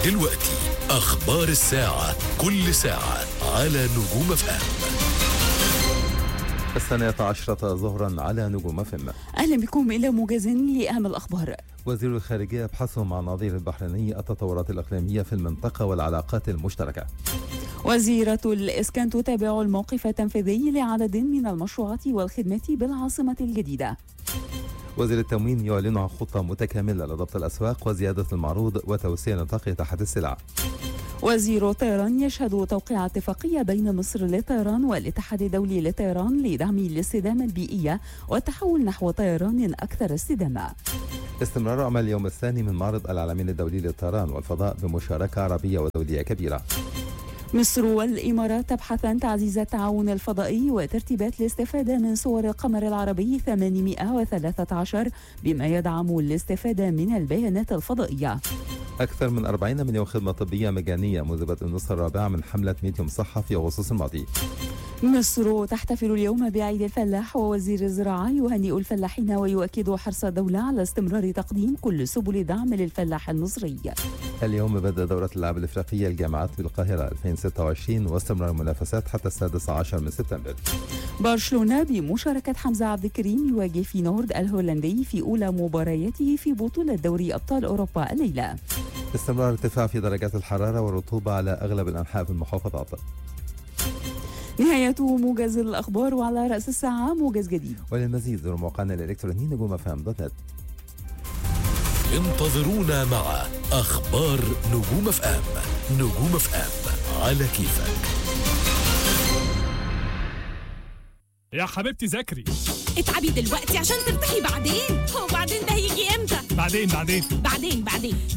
دلوقتي أخبار الساعة، كل ساعة على نجوم FM. 12 ظهرا على نجوم FM. أهلا بكم إلى موجز لأهم الأخبار. وزير الخارجية يبحث مع النظير البحريني التطورات الإقليمية في المنطقة والعلاقات المشتركة. وزيرة الإسكان تتابع الموقف التنفيذي لعدد من المشروعات والخدمات بالعاصمة الجديدة. وزير التموين يعلن عن خطة متكاملة لضبط الأسواق وزيادة المعروض وتوسيع نطاق تحت السلع. وزير الطيران يشهد توقيع اتفاقية بين مصر للطيران والاتحاد الدولي للطيران لدعم الاستدامة البيئية والتحول نحو طيران أكثر استدامة. استمرار عمل اليوم الثاني من معرض العالمين الدولي للطيران والفضاء بمشاركة عربية ودولية كبيرة. مصر والإمارات تبحثان تعزيز التعاون الفضائي وترتيبات الاستفادة من صور القمر العربي 813 بما يدعم الاستفادة من البيانات الفضائية. أكثر من 40 مليون خدمة طبية مجانية منذ بدء النصف الرابع من حملة ميديوم صحة في أغسطس الماضي. مصر تحتفل اليوم بعيد الفلاح، ووزير الزراعة يهنئ الفلاحين ويؤكد حرص الدولة على استمرار تقديم كل سبل دعم للفلاح المصري. اليوم بدأ دورة الألعاب الإفريقية الجامعات بالقاهرة 2026 واستمرار المنافسات حتى 16 من سبتمبر. برشلونة بمشاركة حمزة عبد الكريم يواجه فينورد الهولندي في أولى مبارياته في بطولة دوري أبطال أوروبا الليلة. استمرار ارتفاع في درجات الحرارة والرطوبة على أغلب الأنحاء في المحافظات. نهاية موجز الأخبار، وعلى رأس الساعة موجز جديد. وللمزيد زوروا موقعنا الإلكتروني نجوم FM.net. انتظرونا مع أخبار نجوم FM. نجوم FM على كيفك. يا حبيبتي ذاكري. اتعبي دلوقتي عشان ترتاحي بعدين. هو بعدين ده هيجي امتى؟ بعدين.